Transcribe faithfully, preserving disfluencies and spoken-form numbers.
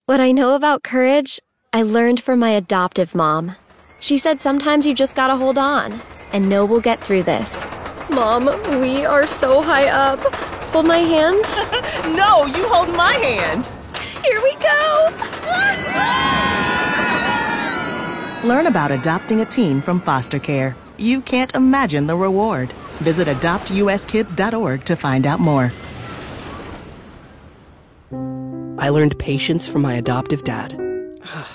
What I know about courage, I learned from my adoptive mom. She said sometimes you just gotta hold on, and know we'll get through this. Mom, we are so high up. Hold my hand. No, you hold my hand. Here we go. Learn about adopting a teen from foster care. You can't imagine the reward. Visit adopt u s kids dot org to find out more. I learned patience from my adoptive dad.